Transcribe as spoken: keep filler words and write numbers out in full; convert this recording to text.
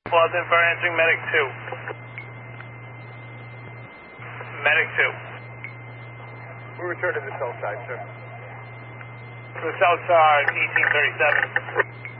Boston Fire answering medic two. Medic two. We return to the cell side, sir. To the south side, eighteen thirty-seven.